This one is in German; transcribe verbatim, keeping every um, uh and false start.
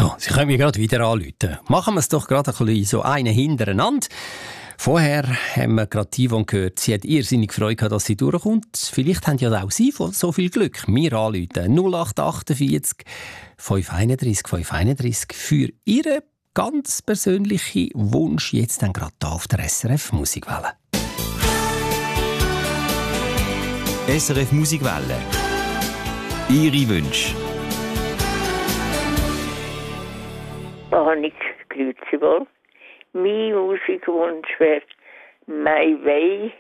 So, Sie können mich gerade wieder anrufen. Machen wir es doch gerade ein bisschen so einen hintereinander. Vorher haben wir gerade Yvonne gehört, sie hat irrsinnig Freude gehabt, dass sie durchkommt. Vielleicht haben ja auch Sie so viel Glück. Wir anrufen null acht achtundvierzig fünf einunddreißig fünf einunddreißig für Ihren ganz persönlichen Wunsch jetzt dann gerade hier auf der S R F Musikwelle. S R F Musikwelle. Ihre Wünsche. Panik, grüezi wohl. Mein Musikwunsch wäre «My Way»